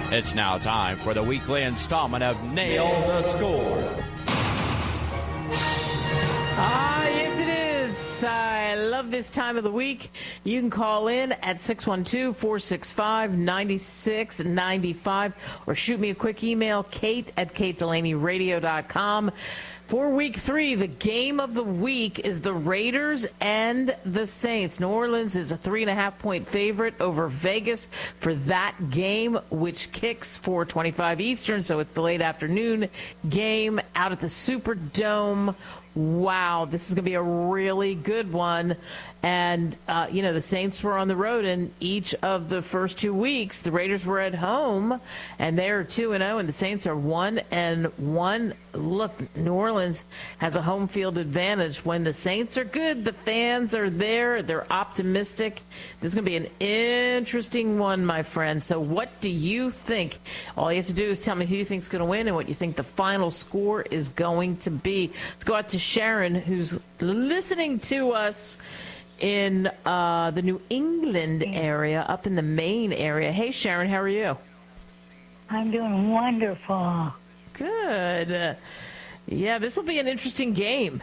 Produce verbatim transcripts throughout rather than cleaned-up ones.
It's now time for the weekly installment of Nail the Score. Ah, yes, it is. I love this time of the week. You can call in at six one two, four six five, nine six nine five or shoot me a quick email, Kate at kate delaney radio dot com. For week three, the game of the week is the Raiders and the Saints. New Orleans is a three and a half point favorite over Vegas for that game, which kicks four twenty-five Eastern, so it's the late afternoon game out at the Superdome. Wow, this is going to be a really good one. And, uh, you know, the Saints were on the road in each of the first two weeks. The Raiders were at home, and they're two and oh, and the Saints are one and one. Look, New Orleans has a home field advantage. When the Saints are good, the fans are there. They're optimistic. This is going to be an interesting one, my friend. So what do you think? All you have to do is tell me who you think is going to win and what you think the final score is going to be. Let's go out to Sharon, who's listening to us in uh, the New England area, up in the Maine area. Hey, Sharon, how are you? I'm doing wonderful. Good. Uh, yeah, this will be an interesting game.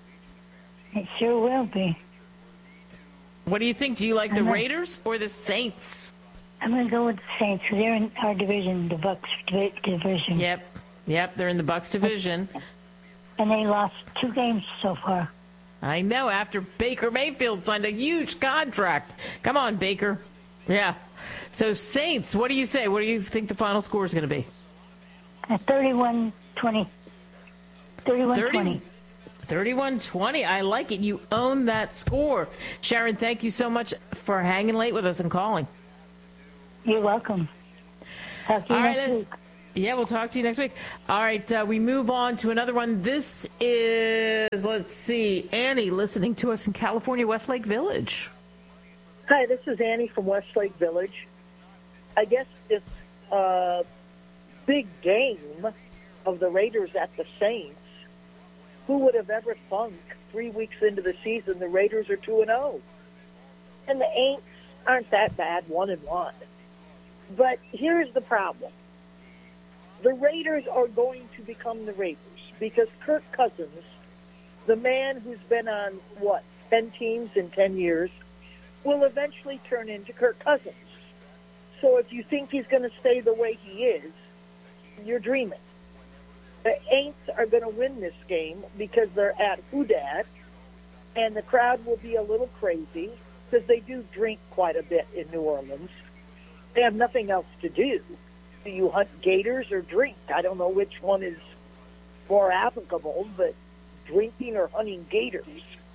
It sure will be. What do you think? Do you like the I'm Raiders or the Saints? I'm going to go with the Saints because they're in our division, the Bucks division. Yep. Yep, they're in the Bucks division. And they lost two games so far. I know, after Baker Mayfield signed a huge contract. Come on, Baker. Yeah. So, Saints, what do you say? What do you think the final score is going to be? thirty-one twenty. thirty-one twenty. thirty-one twenty. I like it. You own that score. Sharon, thank you so much for hanging late with us and calling. You're welcome. Talk to you All right, next week. Yeah, we'll talk to you next week. All right, uh, we move on to another one. This is, let's see, Annie listening to us in California, Westlake Village. Hi, this is Annie from Westlake Village. I guess this uh, big game of the Raiders at the Saints, who would have ever thunk three weeks into the season the Raiders are two and oh? And the Aints aren't that bad, one and one. But here's the problem. The Raiders are going to become the Raiders because Kirk Cousins, the man who's been on, what, ten teams in ten years, will eventually turn into Kirk Cousins. So if you think he's going to stay the way he is, you're dreaming. The Aints are going to win this game because they're at Houdat, and the crowd will be a little crazy because they do drink quite a bit in New Orleans. They have nothing else to do. Do you hunt gators or drink? I don't know which one is more applicable, but drinking or hunting gators.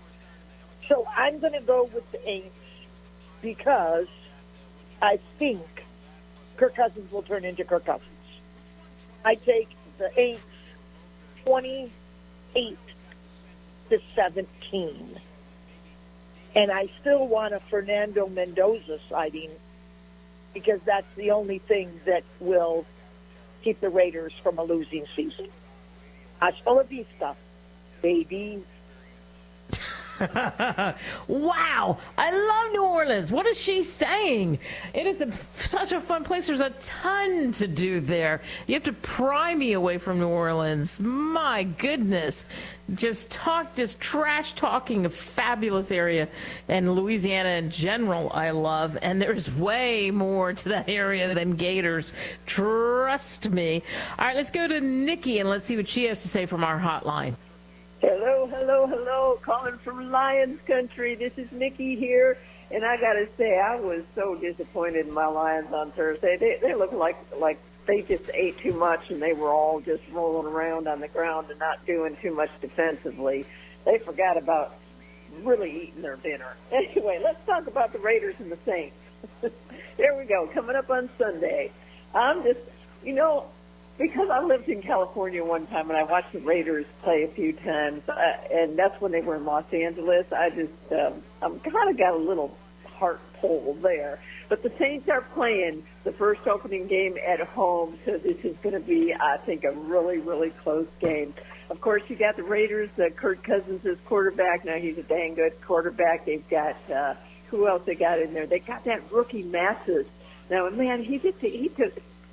So I'm going to go with the Aints because I think Kirk Cousins will turn into Kirk Cousins. I take the Aints twenty-eight to seventeen. And I still want a Fernando Mendoza sighting because that's the only thing that will keep the Raiders from a losing season. Hasta la vista, baby. Wow, I love New Orleans. What is she saying? It is the, such a fun place. There's a ton to do there. You have to pry me away from New Orleans. My goodness. Just talk, just trash talking, a fabulous area. And Louisiana in general, I love. And there's way more to that area than Gators. Trust me. All right, let's go to Nikki and let's see what she has to say from our hotline. Hello, hello, hello. Calling from Lions Country. This is Nikki here. And I got to say, I was so disappointed in my Lions on Thursday. They, they looked like like they just ate too much, and they were all just rolling around on the ground and not doing too much defensively. They forgot about really eating their dinner. Anyway, let's talk about the Raiders and the Saints. Here we go, coming up on Sunday. I'm just, you know, because I lived in California one time and I watched the Raiders play a few times, uh, and that's when they were in Los Angeles, I just, um, I'm kind of got a little heart pull there. But the Saints are playing the first opening game at home, so this is going to be, I think, a really, really close game. Of course, you got the Raiders. Uh, Kirk Cousins is quarterback. Now he's a dang good quarterback. They've got, uh, who else they got in there? They got that rookie Massis. Now, man, he just, he took,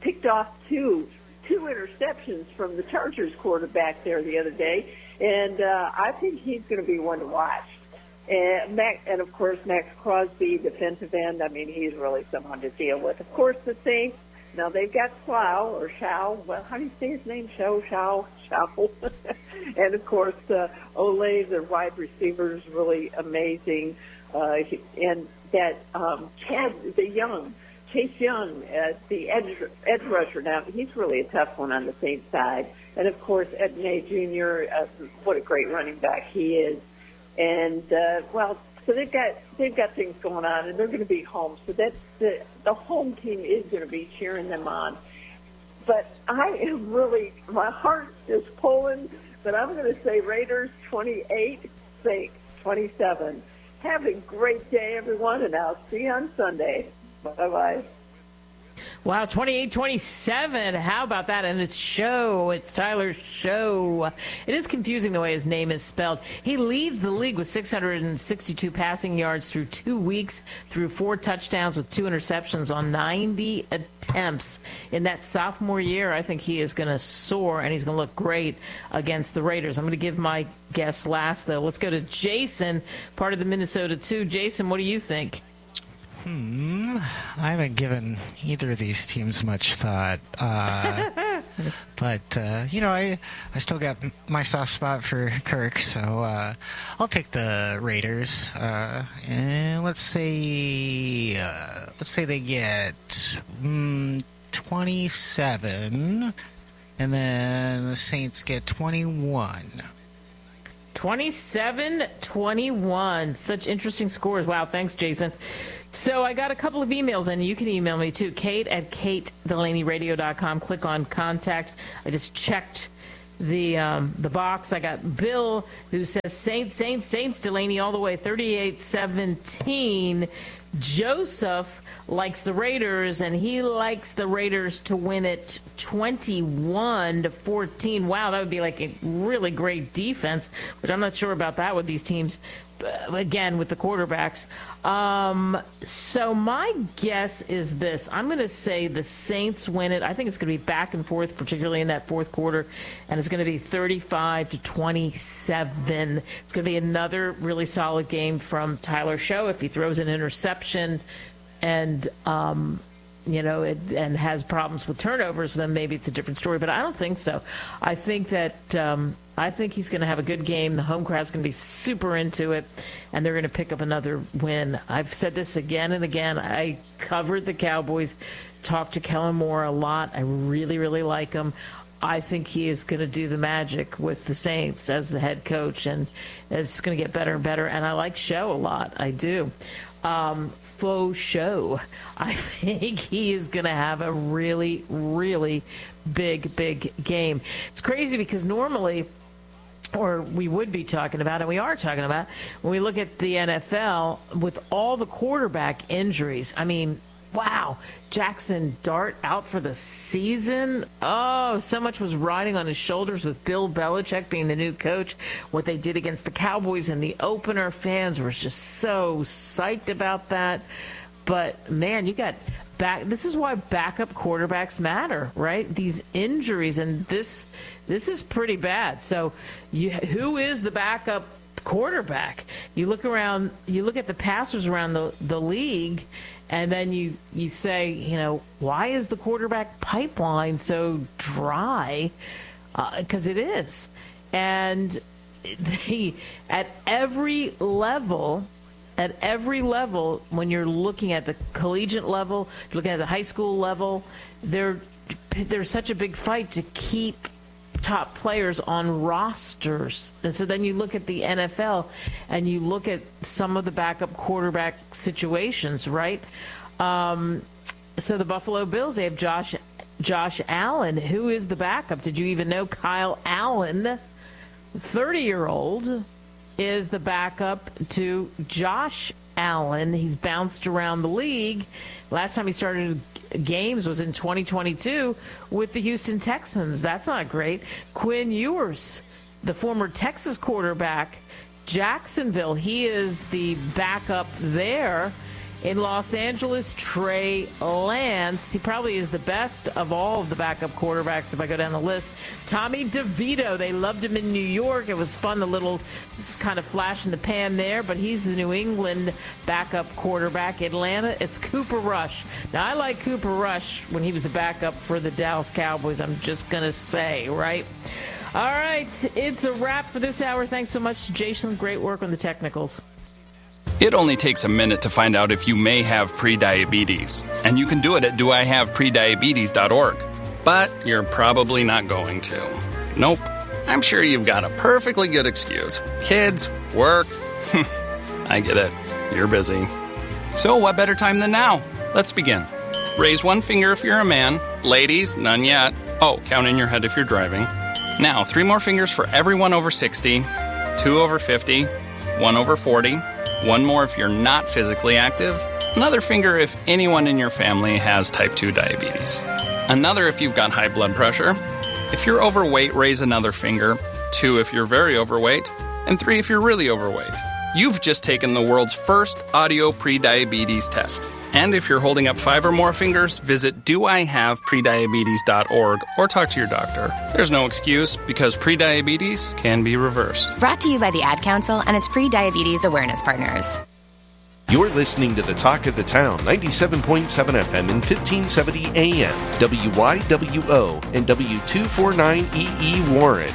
picked off two two interceptions from the Chargers quarterback there the other day, and uh, I think he's going to be one to watch. And, Mac, and, of course, Max Crosby, defensive end, I mean, he's really someone to deal with. Of course, the Saints, now they've got Slough, or Shao. Well, how do you say his name? Shao, Shao, Shao. And, of course, uh, Ole, their wide receiver, is really amazing. Uh, and that um, Chad, the young, Chase Young, uh, the edge, edge rusher. Now, he's really a tough one on the Saints side. And, of course, Edney Junior, uh, what a great running back he is. And, uh, well, so they've got they've got things going on, and they're going to be home. So that's the, the home team is going to be cheering them on. But I am really, my heart is pulling, but I'm going to say Raiders twenty-eight, Saints twenty-seven. Have a great day, everyone, and I'll see you on Sunday. Bye-bye. Wow, twenty-eight twenty-seven. How about that? And it's Show. It's Tyler Show. It is confusing the way his name is spelled. He leads the league with six hundred sixty-two passing yards through two weeks, through four touchdowns with two interceptions on ninety attempts. In that sophomore year, I think he is going to soar, and he's going to look great against the Raiders. I'm going to give my guess last, though. Let's go to Jason, part of the Minnesota two. Jason, what do you think? Hmm. I haven't given either of these teams much thought. Uh, but, uh, you know, I, I still got my soft spot for Kirk, so uh, I'll take the Raiders. Uh, and let's say, uh, let's say they get mm, twenty-seven, and then the Saints get twenty-one. twenty-seven twenty-one. Such interesting scores. Wow, thanks, Jason. So I got a couple of emails, and you can email me too. Kate at kate delaney radio dot com. Click on contact. I just checked the um, the box. I got Bill, who says Saints, Saints, Saints, Delaney all the way, thirty-eight seventeen. Joseph likes the Raiders, and he likes the Raiders to win it twenty-one to fourteen. Wow, that would be like a really great defense, which I'm not sure about that with these teams. Again, with the quarterbacks. Um, so my guess is this. I'm going to say the Saints win it. I think it's going to be back and forth, particularly in that fourth quarter, and it's going to be thirty-five to twenty-seven. It's going to be another really solid game from Tyler Show. If he throws an interception and um, you know, it, and has problems with turnovers, then maybe it's a different story. But I don't think so. I think that um, I think he's going to have a good game. The home crowd's going to be super into it, and they're going to pick up another win. I've said this again and again. I covered the Cowboys, talked to Kellen Moore a lot. I really, really like him. I think he is going to do the magic with the Saints as the head coach, and it's going to get better and better. And I like Show a lot. I do. Um, faux show. I think he is going to have a really, really big, big game. It's crazy because normally, or we would be talking about, and we are talking about, when we look at the N F L, with all the quarterback injuries, I mean, wow, Jackson Dart out for the season. Oh, so much was riding on his shoulders with Bill Belichick being the new coach. What they did against the Cowboys in the opener, fans were just so psyched about that. But, man, you got back. This is why backup quarterbacks matter, right? These injuries, and this this is pretty bad. So you, who is the backup quarterback? You look around, you look at the passers around the, the league, and then you, you say, you know, why is the quarterback pipeline so dry? Because uh, it is. And they, at every level, at every level, when you're looking at the collegiate level, looking at the high school level, there, there's such a big fight to keep top players on rosters. And so then you look at the N F L and you look at some of the backup quarterback situations, right? Um, so the Buffalo Bills, they have Josh Josh Allen. Who is the backup? Did you even know Kyle Allen, thirty-year-old, is the backup to Josh Allen? He's bounced around the league. Last time he started games was in twenty twenty-two with the Houston Texans. That's not great. Quinn Ewers, the former Texas quarterback, Jacksonville, he is the backup there. In Los Angeles, Trey Lance, he probably is the best of all of the backup quarterbacks if I go down the list. Tommy DeVito, they loved him in New York. It was fun, the little kind of flash in the pan there, but he's the New England backup quarterback. Atlanta, it's Cooper Rush. Now, I like Cooper Rush when he was the backup for the Dallas Cowboys, I'm just going to say, right? All right, it's a wrap for this hour. Thanks so much, Jason. Great work on the technicals. It only takes a minute to find out if you may have prediabetes, and you can do it at do I have prediabetes dot org. But you're probably not going to. Nope. I'm sure you've got a perfectly good excuse. Kids, work. I get it. You're busy. So what better time than now? Let's begin. Raise one finger if you're a man. Ladies, none yet. Oh, count in your head if you're driving. Now, three more fingers for everyone over sixty, two over fifty, one over forty. One more if you're not physically active. Another finger if anyone in your family has type two diabetes. Another if you've got high blood pressure. If you're overweight, raise another finger. Two if you're very overweight. And three if you're really overweight. You've just taken the world's first audio prediabetes test. And if you're holding up five or more fingers, visit do I have prediabetes dot org or talk to your doctor. There's no excuse because prediabetes can be reversed. Brought to you by the Ad Council and its pre-diabetes awareness partners. You're listening to the Talk of the Town, ninety-seven point seven F M and fifteen seventy A M, W Y W O and W two forty-nine E E Warren.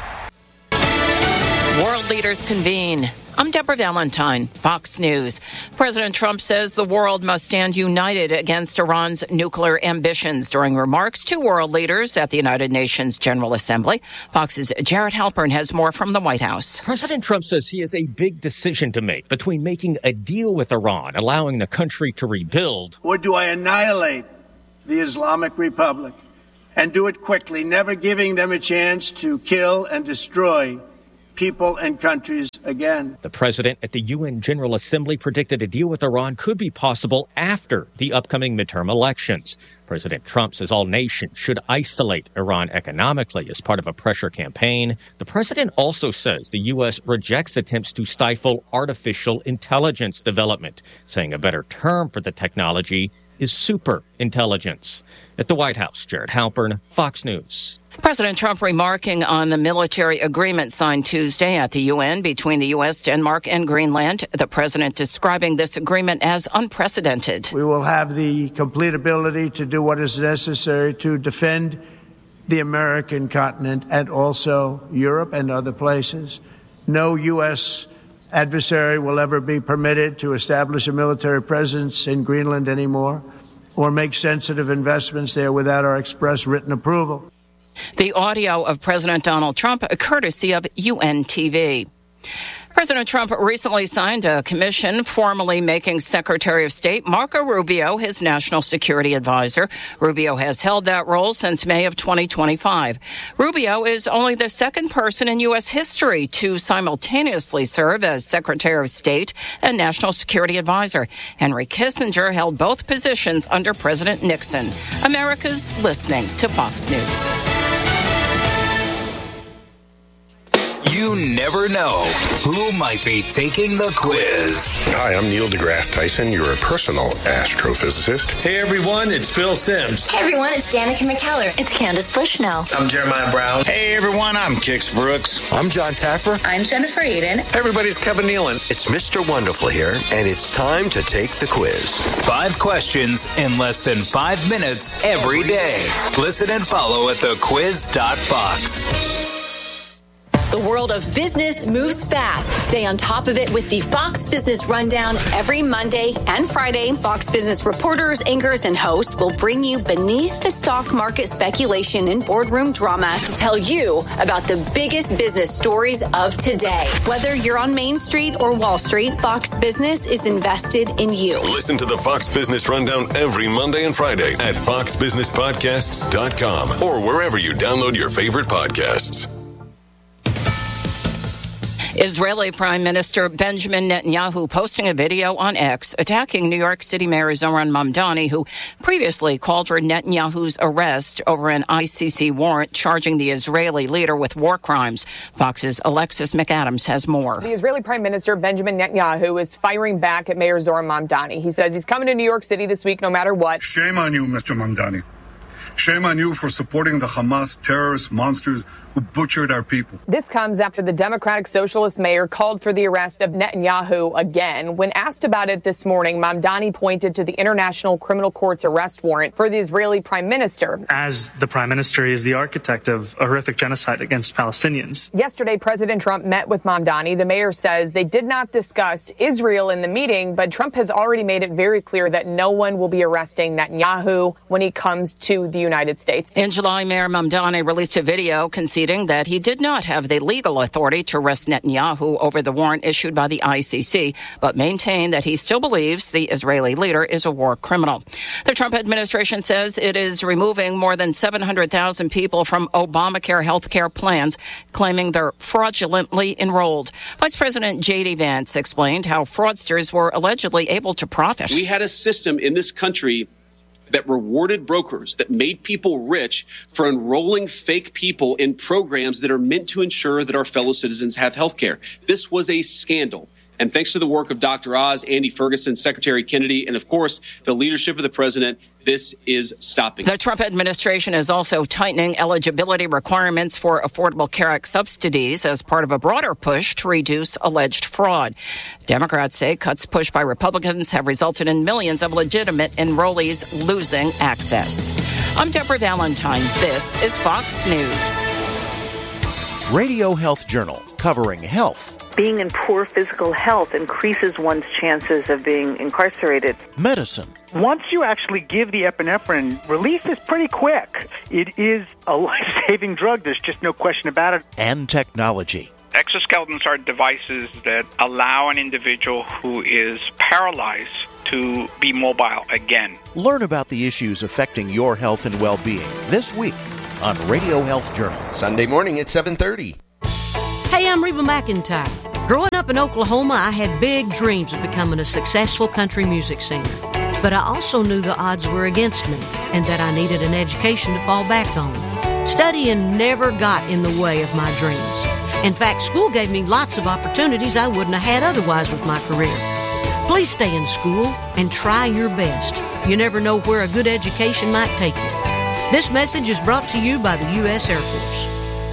World leaders convene. I'm Deborah Valentine, Fox News. President Trump says the world must stand united against Iran's nuclear ambitions during remarks to world leaders at the United Nations General Assembly. Fox's Jared Halpern has more from the White House. President Trump says he has a big decision to make between making a deal with Iran, allowing the country to rebuild, or do I annihilate the Islamic Republic and do it quickly, never giving them a chance to kill and destroy people and countries again. The president at the U N General Assembly predicted a deal with Iran could be possible after the upcoming midterm elections. President Trump says all nations should isolate Iran economically as part of a pressure campaign. The president also says the U S rejects attempts to stifle artificial intelligence development, saying a better term for the technology is super intelligence. At the White House, Jared Halpern, Fox News. President Trump remarking on the military agreement signed Tuesday at the U N between the U S, Denmark, and Greenland. The president describing this agreement as unprecedented. We will have the complete ability to do what is necessary to defend the American continent and also Europe and other places. No U S adversary will ever be permitted to establish a military presence in Greenland anymore or make sensitive investments there without our express written approval. The audio of President Donald Trump, a courtesy of U N T V. President Trump recently signed a commission formally making Secretary of State Marco Rubio his national security advisor. Rubio has held that role since May of twenty twenty-five. Rubio is only the second person in U S history to simultaneously serve as Secretary of State and National Security Advisor. Henry Kissinger held both positions under President Nixon. America's listening to Fox News. You never know who might be taking the quiz. Hi, I'm Neil deGrasse Tyson, your personal astrophysicist. Hey everyone, it's Phil Simms. Hey everyone, it's Danica McKellar. It's Candace Bushnell. I'm Jeremiah Brown. Hey everyone, I'm Kix Brooks. I'm John Taffer. I'm Jennifer Eden. Hey everybody's Kevin Nealon. It's Mister Wonderful here, and it's time to take the quiz. Five questions in less than five minutes every day. Listen and follow at the quiz dot fox. The world of business moves fast. Stay on top of it with the Fox Business Rundown every Monday and Friday. Fox Business reporters, anchors, and hosts will bring you beneath the stock market speculation and boardroom drama to tell you about the biggest business stories of today. Whether you're on Main Street or Wall Street, Fox Business is invested in you. Listen to the Fox Business Rundown every Monday and Friday at fox business podcasts dot com or wherever you download your favorite podcasts. Israeli Prime Minister Benjamin Netanyahu posting a video on X attacking New York City Mayor Zohran Mamdani, who previously called for Netanyahu's arrest over an I C C warrant charging the Israeli leader with war crimes. Fox's Alexis McAdams has more. The Israeli Prime Minister Benjamin Netanyahu is firing back at Mayor Zohran Mamdani. He says he's coming to New York City this week no matter what. Shame on you, Mister Mamdani. Shame on you for supporting the Hamas terrorist monsters who butchered our people. This comes after the Democratic Socialist mayor called for the arrest of Netanyahu again. When asked about it this morning, Mamdani pointed to the International Criminal Court's arrest warrant for the Israeli prime minister. As the prime minister, he is the architect of a horrific genocide against Palestinians. Yesterday, President Trump met with Mamdani. The mayor says they did not discuss Israel in the meeting, but Trump has already made it very clear that no one will be arresting Netanyahu when he comes to the United States. In July, Mayor Mamdani released a video conceding that he did not have the legal authority to arrest Netanyahu over the warrant issued by the I C C, but maintained that he still believes the Israeli leader is a war criminal. The Trump administration says it is removing more than seven hundred thousand people from Obamacare health care plans, claiming they're fraudulently enrolled. Vice President J D. Vance explained how fraudsters were allegedly able to profit. We had a system in this country that rewarded brokers, that made people rich for enrolling fake people in programs that are meant to ensure that our fellow citizens have health care. This was a scandal. And thanks to the work of Doctor Oz, Andy Ferguson, Secretary Kennedy, and of course, the leadership of the president, this is stopping. The Trump administration is also tightening eligibility requirements for Affordable Care Act subsidies as part of a broader push to reduce alleged fraud. Democrats say cuts pushed by Republicans have resulted in millions of legitimate enrollees losing access. I'm Deborah Valentine. This is Fox News. Radio Health Journal, covering health. Being in poor physical health increases one's chances of being incarcerated. Medicine. Once you actually give the epinephrine, release is pretty quick. It is a life-saving drug. There's just no question about it. And technology. Exoskeletons are devices that allow an individual who is paralyzed to be mobile again. Learn about the issues affecting your health and well-being this week on Radio Health Journal. Sunday morning at seven thirty. Hey, I'm Reba McEntire. Growing up in Oklahoma, I had big dreams of becoming a successful country music singer. But I also knew the odds were against me and that I needed an education to fall back on. Studying never got in the way of my dreams. In fact, school gave me lots of opportunities I wouldn't have had otherwise with my career. Please stay in school and try your best. You never know where a good education might take you. This message is brought to you by the U S Air Force.